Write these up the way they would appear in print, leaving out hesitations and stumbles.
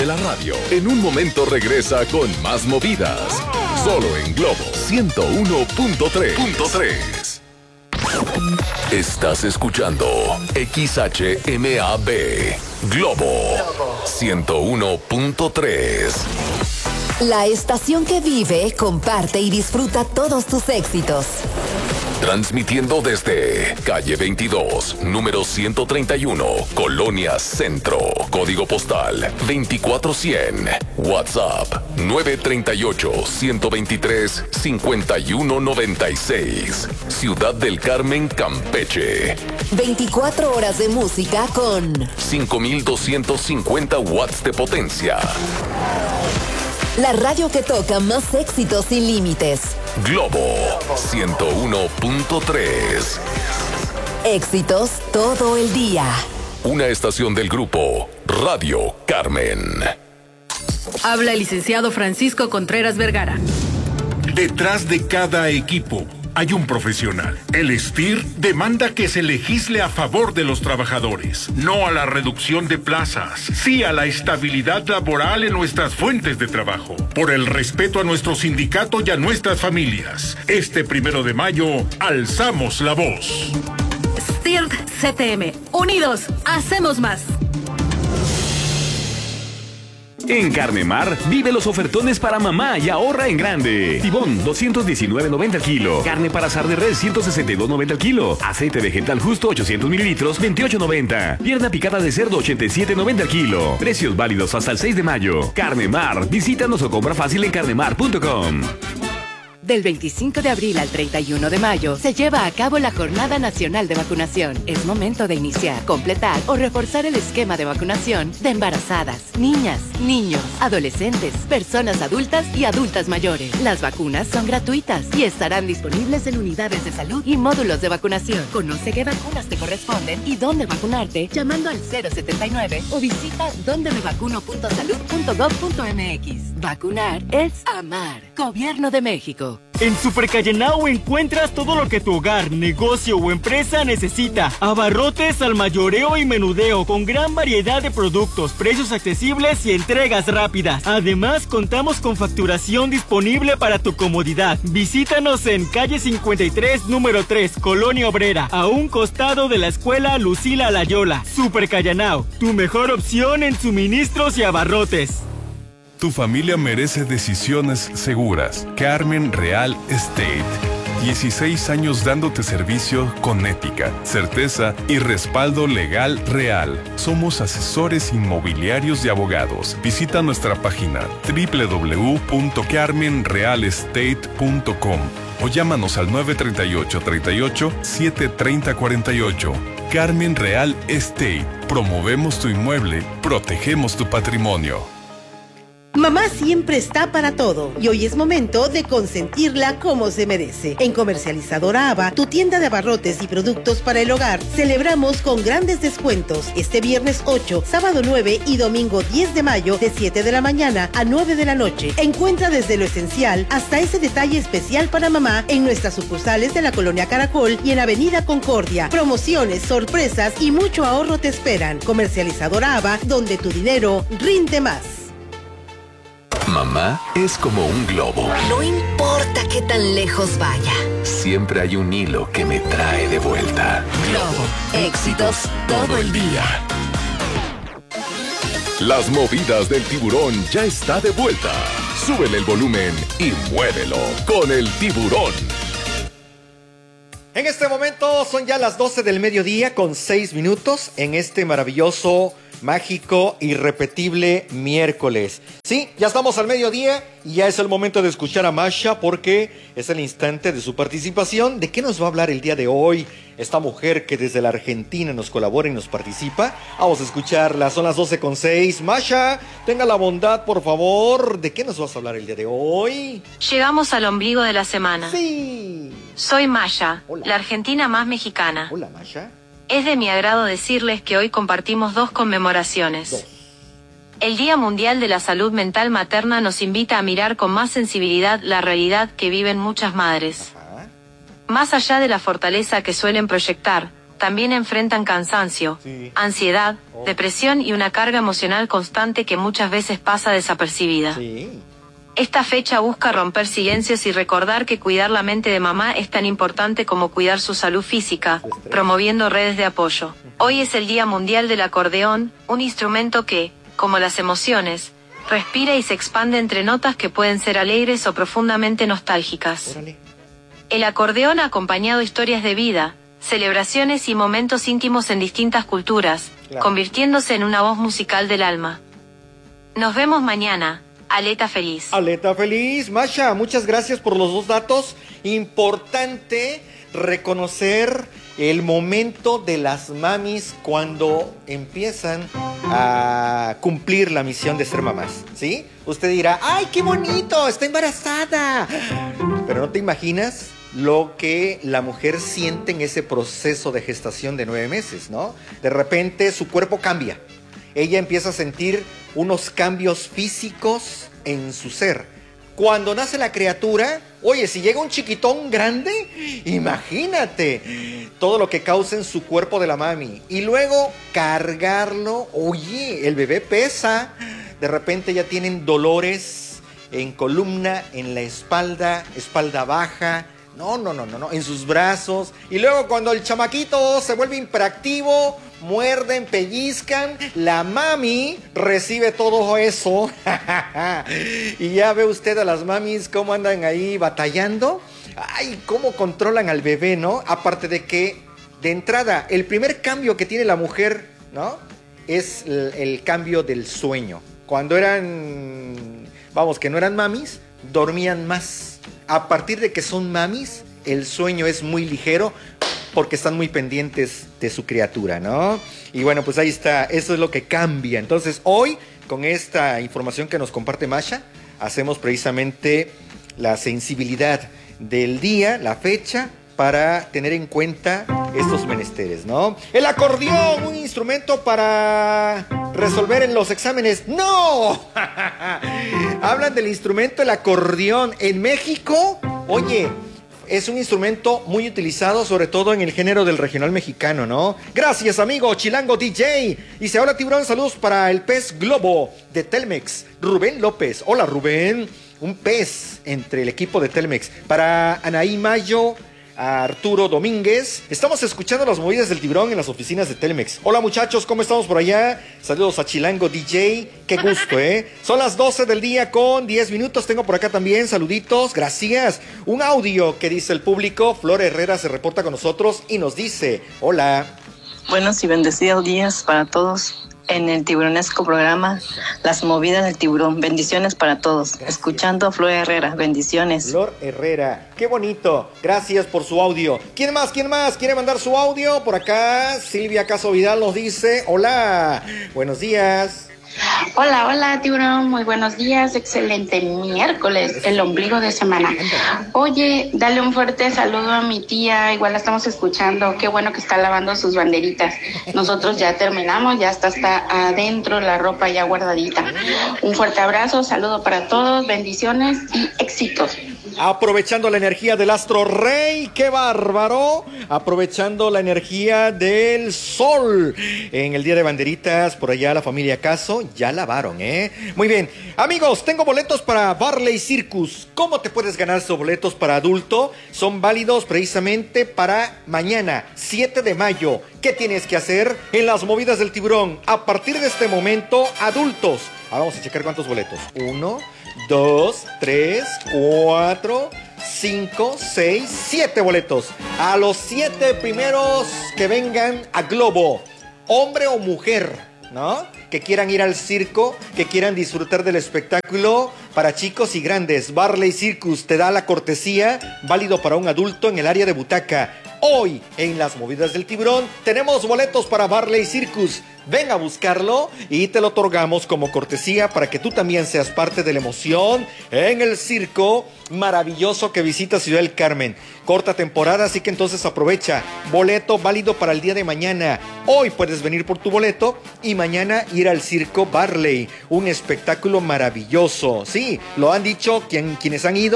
de la radio. En un momento regresa con más movidas. Solo en Globo 101.3. Estás escuchando XHMAB Globo 101.3. La estación que vive, comparte y disfruta todos tus éxitos. Transmitiendo desde calle 22, número 131, Colonia Centro, código postal 24100, WhatsApp 938-123-5196, Ciudad del Carmen, Campeche. 24 horas de música con 5250 watts de potencia. La radio que toca más éxitos sin límites. Globo 101.3. Éxitos todo el día. Una estación del grupo Radio Carmen. Habla el licenciado Francisco Contreras Vergara. Detrás de cada equipo hay un profesional. El STIR demanda que se legisle a favor de los trabajadores, no a la reducción de plazas, sí a la estabilidad laboral en nuestras fuentes de trabajo, por el respeto a nuestro sindicato y a nuestras familias. Este 1 de mayo, alzamos la voz. STIR CTM, unidos, hacemos más. En Carnemar, vive los ofertones para mamá y ahorra en grande. Tibón, 219.90 al kilo. Carne para asar de res, 162.90 al kilo. Aceite vegetal justo, 800 mililitros, 28.90. Pierna picada de cerdo, 87.90 al kilo. Precios válidos hasta el 6 de mayo. Carnemar, visítanos o compra fácil en carnemar.com. Del 25 de abril al 31 de mayo se lleva a cabo la Jornada Nacional de Vacunación. Es momento de iniciar, completar o reforzar el esquema de vacunación de embarazadas, niñas, niños, adolescentes, personas adultas y adultas mayores. Las vacunas son gratuitas y estarán disponibles en unidades de salud y módulos de vacunación. Conoce qué vacunas te corresponden y dónde vacunarte llamando al 079 o visita dondemevacuno.salud.gov.mx. Vacunar es amar. Gobierno de México. En Super Callenao encuentras todo lo que tu hogar, negocio o empresa necesita. Abarrotes al mayoreo y menudeo con gran variedad de productos, precios accesibles y entregas rápidas. Además, contamos con facturación disponible para tu comodidad. Visítanos en calle 53, número 3, Colonia Obrera, a un costado de la escuela Lucila Layola. Super Callenao, tu mejor opción en suministros y abarrotes. Tu familia merece decisiones seguras. Carmen Real Estate. 16 años dándote servicio con ética, certeza y respaldo legal real. Somos asesores inmobiliarios y abogados. Visita nuestra página www.carmenrealestate.com o llámanos al 938-38-730-48. Carmen Real Estate. Promovemos tu inmueble, protegemos tu patrimonio. Mamá siempre está para todo y hoy es momento de consentirla como se merece. En Comercializadora Ava, tu tienda de abarrotes y productos para el hogar, celebramos con grandes descuentos este viernes 8, sábado 9 y domingo 10 de mayo de 7 de la mañana a 9 de la noche. Encuentra desde lo esencial hasta ese detalle especial para mamá en nuestras sucursales de la Colonia Caracol y en Avenida Concordia. Promociones, sorpresas y mucho ahorro te esperan. Comercializadora Ava, donde tu dinero rinde más. Mamá es como un globo. No importa qué tan lejos vaya. Siempre hay un hilo que me trae de vuelta. Globo, éxitos todo el día. Las movidas del tiburón ya está de vuelta. Súbele el volumen y muévelo con el tiburón. En este momento son ya las 12 del mediodía con 6 minutos en este maravilloso, mágico, irrepetible miércoles. Sí, ya estamos al mediodía y ya es el momento de escuchar a Masha porque es el instante de su participación. ¿De qué nos va a hablar el día de hoy esta mujer que desde la Argentina nos colabora y nos participa? Vamos a escucharla, son las 12:06. Masha, tenga la bondad, por favor. ¿De qué nos vas a hablar el día de hoy? Llegamos al ombligo de la semana. Sí. Soy Masha, Hola. la argentina más mexicana. Hola, Masha. Es de mi agrado decirles que hoy compartimos dos conmemoraciones. El Día Mundial de la Salud Mental Materna nos invita a mirar con más sensibilidad la realidad que viven muchas madres. Más allá de la fortaleza que suelen proyectar, también enfrentan cansancio, ansiedad, depresión y una carga emocional constante que muchas veces pasa desapercibida. Esta fecha busca romper silencios y recordar que cuidar la mente de mamá es tan importante como cuidar su salud física, promoviendo redes de apoyo. Hoy es el Día Mundial del Acordeón, un instrumento que, como las emociones, respira y se expande entre notas que pueden ser alegres o profundamente nostálgicas. El acordeón ha acompañado historias de vida, celebraciones y momentos íntimos en distintas culturas, convirtiéndose en una voz musical del alma. Nos vemos mañana. Aleta feliz. Aleta feliz. Masha, muchas gracias por los dos datos. Importante reconocer el momento de las mamis cuando empiezan a cumplir la misión de ser mamás, ¿sí? Usted dirá, ¡ay, qué bonito! ¡Está embarazada! Pero no te imaginas lo que la mujer siente en ese proceso de gestación de 9 meses, ¿no? De repente su cuerpo cambia. Ella empieza a sentir unos cambios físicos en su ser. Cuando nace la criatura, oye, si llega un chiquitón grande, imagínate todo lo que causa en su cuerpo de la mami. Y luego cargarlo, oye, el bebé pesa. De repente ya tienen dolores en columna, en la espalda baja. No, en sus brazos. Y luego cuando el chamaquito se vuelve hiperactivo, muerden, pellizcan, la mami recibe todo eso. Y ya ve usted a las mamis cómo andan ahí batallando. Ay, cómo controlan al bebé, ¿no? Aparte de que, de entrada, el primer cambio que tiene la mujer, ¿no? Es el cambio del sueño. Cuando eran, que no eran mamis, dormían más. A partir de que son mamis, el sueño es muy ligero porque están muy pendientes de su criatura, ¿no? Y bueno, pues ahí está, eso es lo que cambia. Entonces, hoy, con esta información que nos comparte Masha, hacemos precisamente la sensibilidad del día, la fecha, para tener en cuenta estos menesteres, ¿no? El acordeón, un instrumento para resolver en los exámenes. ¡No! Hablan del instrumento, el acordeón. En México, oye, es un instrumento muy utilizado, sobre todo en el género del regional mexicano, ¿no? Gracias, amigo Chilango DJ. Y se habla, Tiburón, saludos para el pez globo de Telmex, Rubén López. Hola, Rubén. Un pez entre el equipo de Telmex. Para Anaí Mayo, a Arturo Domínguez. Estamos escuchando las movidas del Tiburón en las oficinas de Telmex. Hola, muchachos, ¿cómo estamos por allá? Saludos a Chilango DJ. Qué gusto, ¿eh? Son las 12 del día con 10 minutos. Tengo por acá también saluditos. Gracias. Un audio que dice el público. Flor Herrera se reporta con nosotros y nos dice: hola. Buenos y bendecidos días para todos en el tiburonesco programa Las Movidas del Tiburón. Bendiciones para todos. Gracias. Escuchando a Flor Herrera. Bendiciones. Flor Herrera, qué bonito. Gracias por su audio. ¿Quién más quiere mandar su audio? Por acá Silvia Caso Vidal nos dice: hola, buenos días. Hola, Tiburón, muy buenos días, excelente miércoles, el ombligo de semana. Oye, dale un fuerte saludo a mi tía, igual la estamos escuchando, qué bueno que está lavando sus banderitas. Nosotros ya terminamos, ya está adentro la ropa ya guardadita. Un fuerte abrazo, saludo para todos, bendiciones y éxitos. Aprovechando la energía del astro rey, qué bárbaro. Aprovechando la energía del sol. En el día de banderitas, por allá la familia Caso ya lavaron, ¿eh? Muy bien. Amigos, tengo boletos para Barley Circus. ¿Cómo te puedes ganar esos boletos para adulto? Son válidos precisamente para mañana, 7 de mayo. ¿Qué tienes que hacer? En las movidas del Tiburón. A partir de este momento, adultos. Ahora vamos a checar cuántos boletos. 1, 2, 3, 4, 5, 6, 7 boletos. A los 7 primeros que vengan a Globo, hombre o mujer, ¿no? Que quieran ir al circo, que quieran disfrutar del espectáculo para chicos y grandes. Barley Circus te da la cortesía, válido para un adulto en el área de butaca. Hoy, en las movidas del Tiburón, tenemos boletos para Barley Circus. Ven a buscarlo y te lo otorgamos como cortesía para que tú también seas parte de la emoción en el circo maravilloso que visita Ciudad del Carmen. Corta temporada, así que entonces aprovecha. Boleto válido para el día de mañana. Hoy puedes venir por tu boleto y mañana ir al circo Barley. Un espectáculo maravilloso. Sí, lo han dicho quienes han ido.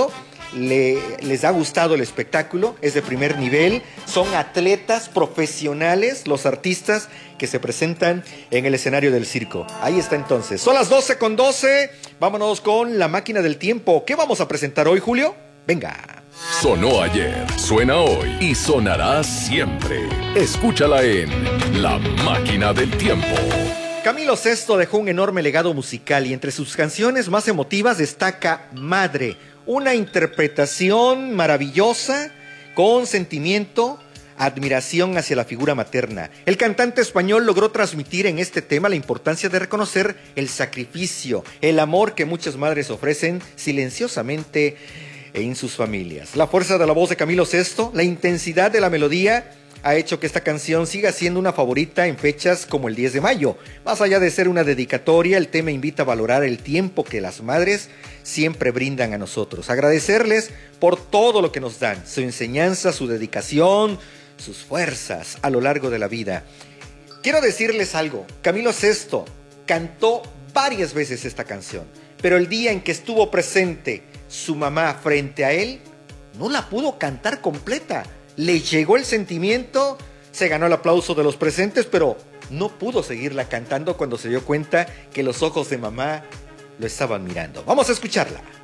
les ha gustado el espectáculo, es de primer nivel, son atletas profesionales, los artistas que se presentan en el escenario del circo. Ahí está entonces. Son las 12:12, vámonos con la máquina del tiempo. ¿Qué vamos a presentar hoy, Julio? Venga. Sonó ayer, suena hoy y sonará siempre. Escúchala en La Máquina del Tiempo. Camilo VI dejó un enorme legado musical y entre sus canciones más emotivas destaca Madre, una interpretación maravillosa, con sentimiento, admiración hacia la figura materna. El cantante español logró transmitir en este tema la importancia de reconocer el sacrificio, el amor que muchas madres ofrecen silenciosamente en sus familias. La fuerza de la voz de Camilo VI, la intensidad de la melodía, ha hecho que esta canción siga siendo una favorita en fechas como el 10 de mayo. Más allá de ser una dedicatoria, el tema invita a valorar el tiempo que las madres siempre brindan a nosotros. Agradecerles por todo lo que nos dan, su enseñanza, su dedicación, sus fuerzas a lo largo de la vida. Quiero decirles algo, Camilo VI cantó varias veces esta canción, pero el día en que estuvo presente su mamá frente a él, no la pudo cantar completa. Le llegó el sentimiento, se ganó el aplauso de los presentes, pero no pudo seguirla cantando cuando se dio cuenta que los ojos de mamá lo estaban mirando. Vamos a escucharla.